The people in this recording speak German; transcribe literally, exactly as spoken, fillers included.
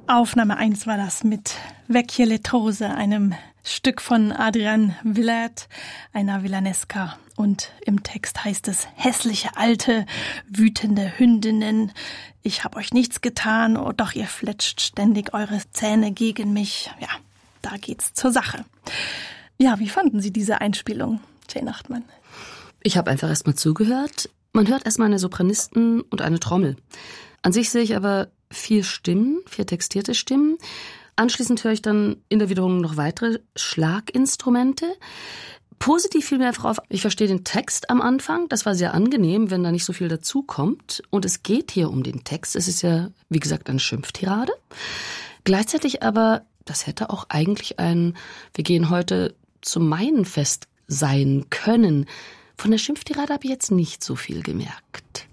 Aufnahme eins war das mit Vecchie Lettose, einem Stück von Adrian Villert, einer Villanesca. Und im Text heißt es: hässliche alte, wütende Hündinnen, ich hab euch nichts getan, oh, doch ihr fletscht ständig eure Zähne gegen mich. Ja, da geht's zur Sache. Ja, wie fanden Sie diese Einspielung, Jane Achtmann? Ich habe einfach erstmal zugehört. Man hört erstmal eine Sopranistin und eine Trommel. An sich sehe ich aber vier Stimmen, vier textierte Stimmen. Anschließend höre ich dann in der Wiederholung noch weitere Schlaginstrumente. Positiv fiel mir einfach auf, ich verstehe den Text am Anfang. Das war sehr angenehm, wenn da nicht so viel dazukommt. Und es geht hier um den Text. Es ist ja, wie gesagt, eine Schimpftirade. Gleichzeitig aber, das hätte auch eigentlich ein, wir gehen heute zum Mainfest sein können. Von der Schimpftirade habe ich jetzt nicht so viel gemerkt.